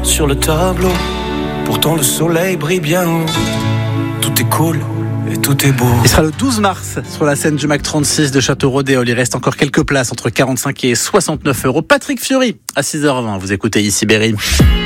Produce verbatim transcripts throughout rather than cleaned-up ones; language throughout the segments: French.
sur le tableau. Pourtant le soleil brille bien haut. Tout est cool et tout est beau. Il sera le douze mars sur la scène du Mac trente-six de Château-Rodéol. Il reste encore quelques places entre quarante-cinq et soixante-neuf euros. Patrick Fiori à six heures vingt. Vous écoutez ici Berry.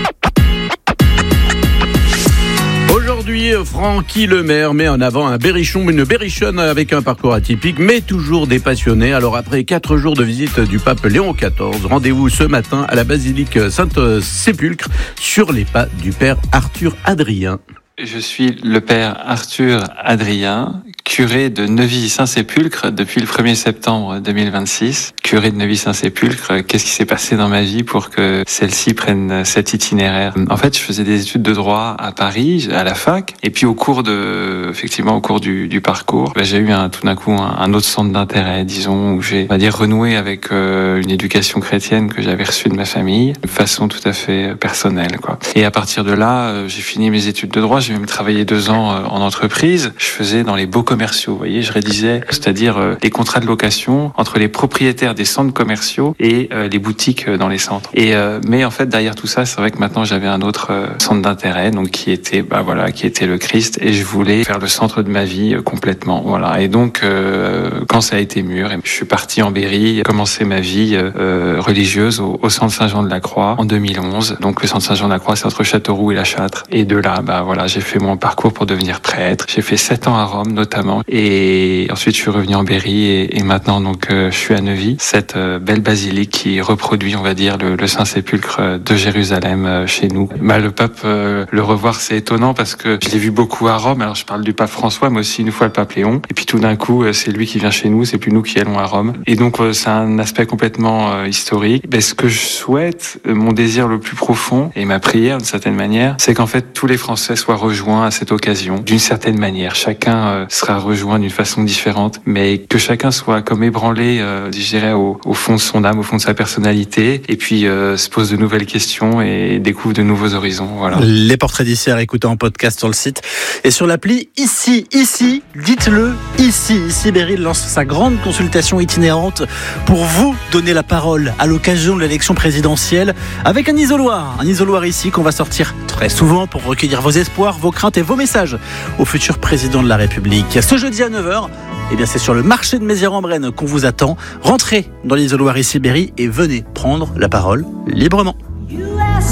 Aujourd'hui, Francky Lemaire met en avant un berrichon, une berrichonne avec un parcours atypique, mais toujours des passionnés. Alors après quatre jours de visite du pape Léon quatorze, rendez-vous ce matin à la basilique Sainte-Sépulcre sur les pas du père Arthur Adrien. Je suis le père Arthur Adrien, curé de Neuvy-Saint-Sépulcre depuis le premier septembre deux mille vingt-six. Curé de Neuvy-Saint-Sépulcre, qu'est-ce qui s'est passé dans ma vie pour que celle-ci prenne cet itinéraire ? En fait, je faisais des études de droit à Paris, à la fac, et puis au cours de, effectivement, au cours du, du parcours, bah, j'ai eu un, tout d'un coup un, un autre centre d'intérêt, disons, où j'ai, on va dire, renoué avec euh, une éducation chrétienne que j'avais reçue de ma famille, de façon tout à fait personnelle, quoi. Et à partir de là, euh, j'ai fini mes études de droit. J'ai même travaillé deux ans euh, en entreprise. Je faisais dans les beaux commerciaux, vous voyez, je rédigeais, c'est-à-dire euh, les contrats de location entre les propriétaires des centres commerciaux et euh, les boutiques euh, dans les centres. Et euh, mais en fait, derrière tout ça, c'est vrai que maintenant j'avais un autre euh, centre d'intérêt, donc qui était, bah voilà, qui était le Christ, et je voulais faire le centre de ma vie euh, complètement, voilà. Et donc, euh, quand ça a été mûr, je suis parti en Berry, commencer ma vie euh, religieuse au, au centre Saint-Jean-de-la-Croix en deux mille onze. Donc le centre Saint-Jean-de-la-Croix, c'est entre Châteauroux et La Châtre. Et de là, bah voilà, j'ai fait mon parcours pour devenir prêtre. J'ai fait sept ans à Rome notamment, et ensuite je suis revenu en Berry, et, et maintenant donc euh, je suis à Neuvy, cette euh, belle basilique qui reproduit, on va dire, le, le Saint-Sépulcre de Jérusalem euh, chez nous. Bah le pape, euh, le revoir, c'est étonnant parce que je l'ai vu beaucoup à Rome. Alors je parle du pape François, mais aussi une fois le pape Léon. Et puis tout d'un coup, euh, c'est lui qui vient chez nous, c'est plus nous qui allons à Rome. Et donc euh, c'est un aspect complètement euh, historique. Ben, ce que je souhaite, euh, mon désir le plus profond et ma prière d'une certaine manière, c'est qu'en fait tous les Français soient rejoints à cette occasion d'une certaine manière. Chacun euh, sera rejoint d'une façon différente, mais que chacun soit comme ébranlé, euh, je dirais, au, au fond de son âme, au fond de sa personnalité, et puis euh, se pose de nouvelles questions et découvre de nouveaux horizons. Voilà. Les portraits d'ici à réécouter en podcast sur le site et sur l'appli Ici, Ici, dites-le ici. Ici, Berry lance sa grande consultation itinérante pour vous donner la parole à l'occasion de l'élection présidentielle avec un isoloir. Un isoloir ici qu'on va sortir très souvent pour recueillir vos espoirs, vos craintes et vos messages au futur président de la République. Ce jeudi à neuf heures, eh bien c'est sur le marché de Mézières-en-Brenne qu'on vous attend. Rentrez dans l'isoloir ici Berry et venez prendre la parole librement.